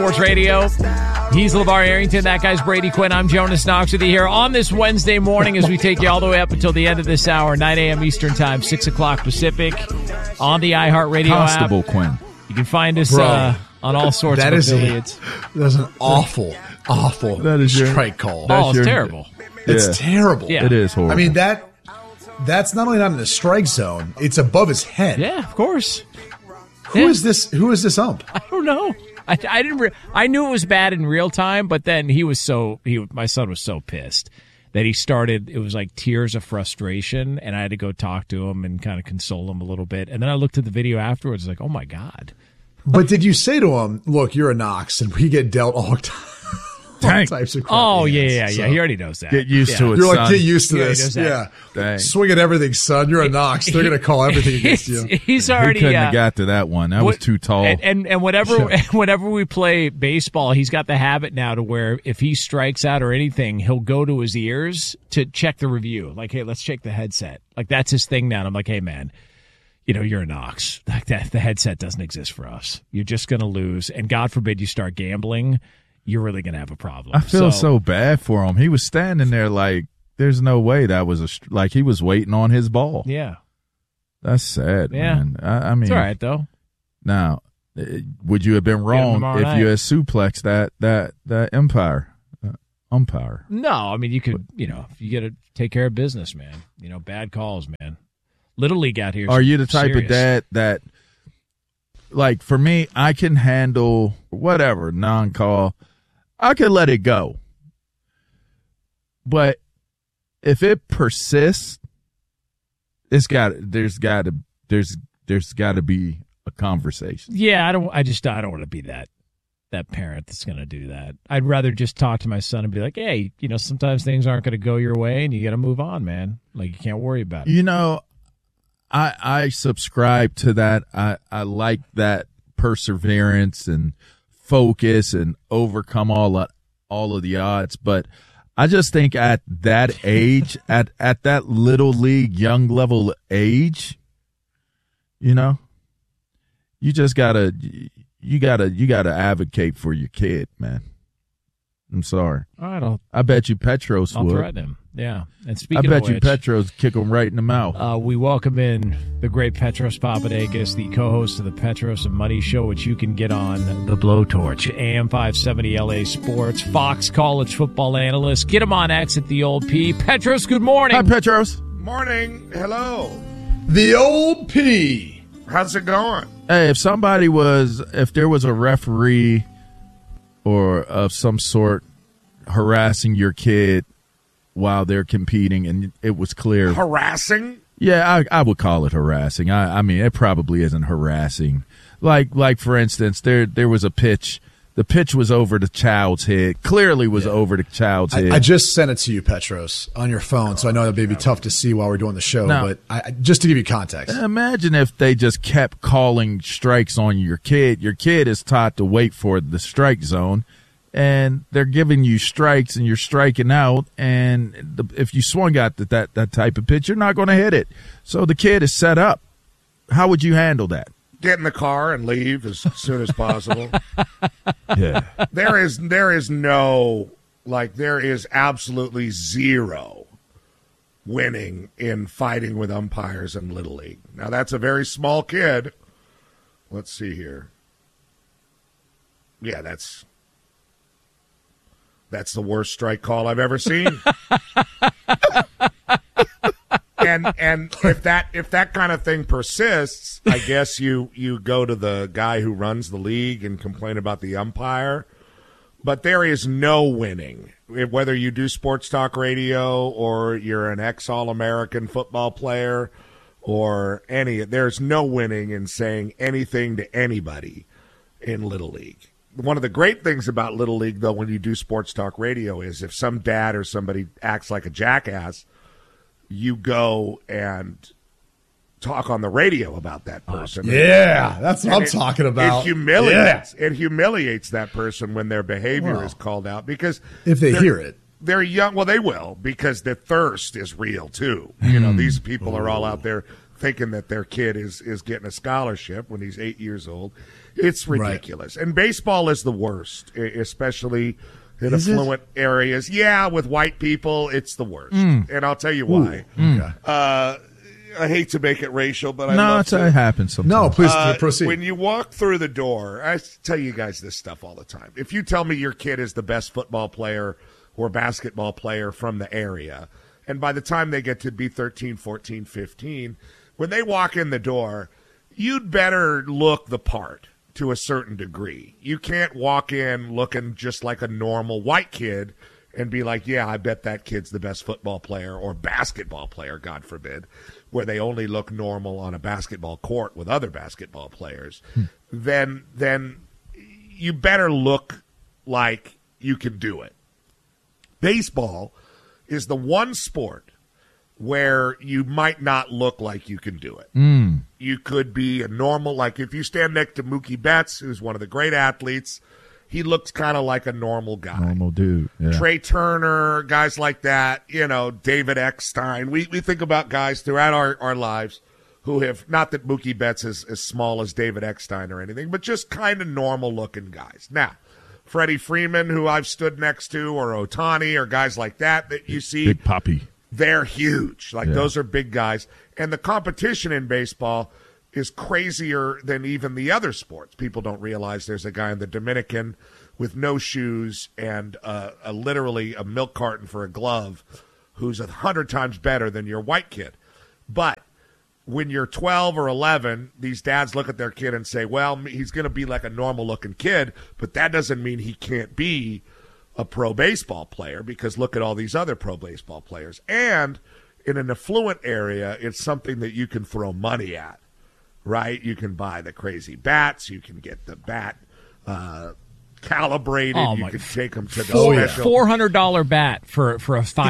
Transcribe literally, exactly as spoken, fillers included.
Sports Radio. He's LeVar Arrington. That guy's Brady Quinn. I'm Jonas Knox with you here on this Wednesday morning as we take you all the way up until the end of this hour, nine a.m. Eastern Time, six o'clock Pacific, on the iHeartRadio Constable app. Quinn. You can find us Bro, uh, on all sorts that of is affiliates. A, that's an awful, awful that is your, strike call. Oh, it's your, terrible. It's yeah. terrible. Yeah. It is horrible. I mean, that that's not only not in the strike zone, it's above his head. Yeah, of course. Who Yeah. is this? Who is this ump? I don't know. I, I didn't. Re- I knew it was bad in real time, but then he was so. He, my son was so pissed that he started. It was like tears of frustration, and I had to go talk to him and kind of console him a little bit. And then I looked at the video afterwards, like, oh my god. But did you say to him, "Look, you're a Knox, and we get dealt all, t- all Tank. types of crap"? Oh yeah, Yes, yeah, so. yeah. He already knows that. Get used yeah. to it, You're like, son. get used to Yeah, he this. does that. Yeah. Dang. Swing at everything, son. You're a Knox. They're going to call everything against you. He's, he's He already. couldn't uh, have got to that one. That was What- too tall. And and, and whenever whenever we play baseball, he's got the habit now to where if he strikes out or anything, he'll go to his ears to check the review. Like, hey, let's check the headset. Like, that's his thing now. And I'm like, hey, man, you know, you're a Knox. Like that, the headset doesn't exist for us. You're just going to lose. And God forbid you start gambling, you're really going to have a problem. I feel so, bad for him. He was standing there like, there's no way that was a str- like he was waiting on his ball. Yeah. That's sad, Yeah. man. I, I mean, It's all right, though. now, eh, would you have been wrong tomorrow if night. you had suplexed that that that umpire? Uh, umpire. No, I mean, you could, you know, you got to take care of business, man. You know, bad calls, man. Little League out here. Are you the type serious. of dad that, like, for me, I can handle whatever non-call. I can let it go. But if it persists, it's got there's got to there's there's got to be a conversation. Yeah, I don't. I just I don't want to be that that parent that's going to do that. I'd rather just talk to my son and be like, hey, you know, sometimes things aren't going to go your way, and you got to move on, man. Like, you can't worry about it. You know, I I subscribe to that. I I like that perseverance and focus and overcome all of, all of the odds, but I just think at that age, at at that little league, young level age, you know, you just gotta, you gotta, you gotta advocate for your kid, man. I'm sorry. All right, I'll, I bet you Petros I'll would. threaten him. Yeah. And I speaking bet of you which, Petros kick him right in the mouth. uh, we welcome in the great Petros Papadakis, the co-host of the Petros and Money Show, which you can get on the Blowtorch, A M five seventy L A Sports, Fox college football analyst. Get him on X at the old P. Petros, good morning. Hi, Petros. Morning. Hello. The old P. How's it going? Hey, if somebody was, if there was a referee or of some sort harassing your kid while they're competing and it was clear. Harassing? Yeah, I, I would call it harassing. I, I mean, it probably isn't harassing. Like, like for instance, there there was a pitch. The pitch was over the child's head. Clearly was Yeah. over the child's head. I, I just sent it to you, Petros, on your phone, so I know that may be tough to see while we're doing the show, No. but I, I- just to give you context. Imagine if they just kept calling strikes on your kid. Your kid is taught to wait for the strike zone, and they're giving you strikes, and you're striking out. And the, if you swung at that, that that type of pitch, you're not going to hit it. So the kid is set up. How would you handle that? Get in the car and leave as soon as possible. Yeah. There is there is no like there is absolutely zero winning in fighting with umpires in Little League. Now that's a very small kid. Let's see here. Yeah, that's that's the worst strike call I've ever seen. And and if that if that kind of thing persists, I guess you, you go to the guy who runs the league and complain about the umpire. But there is no winning. Whether you do sports talk radio or you're an ex-All-American football player or any, there's no winning in saying anything to anybody in Little League. One of the great things about Little League, though, when you do sports talk radio is if some dad or somebody acts like a jackass, you go and talk on the radio about that person. Yeah, that's what And I'm it- talking about. It humiliates. It humiliates that person when their behavior Well, is called out because if they they're- hear it. they're young. Well, they will because the thirst is real too. You know, these people are all out there thinking that their kid is is getting a scholarship when he's eight years old, It's ridiculous. Right. And baseball is the worst, especially in is affluent it? areas. Yeah, with white people, it's the worst. Mm. And I'll tell you why. Mm. Uh, I hate to make it racial, but I no, love it's, to. it happens sometimes. No, please uh, proceed. When you walk through the door, I tell you guys this stuff all the time. If you tell me your kid is the best football player or basketball player from the area, and by the time they get to be thirteen, fourteen, fifteen, when they walk in the door, you'd better look the part to a certain degree. You can't walk in looking just like a normal white kid and be like, yeah, I bet that kid's the best football player or basketball player, God forbid, where they only look normal on a basketball court with other basketball players. Hmm. Then, then you better look like you can do it. Baseball is the one sport where you might not look like you can do it. Mm. You could be a normal, like if you stand next to Mookie Betts, who's one of the great athletes, he looks kind of like a normal guy. Normal dude. Yeah. Trey Turner, guys like that, you know, David Eckstein. We we think about guys throughout our, our lives who have, not that Mookie Betts is as small as David Eckstein or anything, but just kind of normal-looking guys. Now, Freddie Freeman, who I've stood next to, or Ohtani, or guys like that that you see. Big Papi. They're huge. Like, yeah. those are big guys. And the competition in baseball is crazier than even the other sports. People don't realize there's a guy in the Dominican with no shoes and uh, a, literally a milk carton for a glove who's a hundred times better than your white kid. But when you're twelve or eleven, these dads look at their kid and say, well, he's going to be like a normal-looking kid, but that doesn't mean he can't be a pro baseball player, because look at all these other pro baseball players. And in an affluent area, it's something that you can throw money at, right? You can buy the crazy bats. You can get the bat uh, calibrated. Oh, you my can take them to the four, special. four hundred dollars bat for, for a five